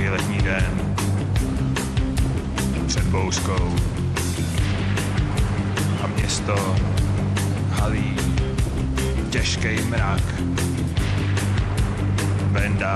Hezký letní den před bouřkou a město halí těžký mrak. Benda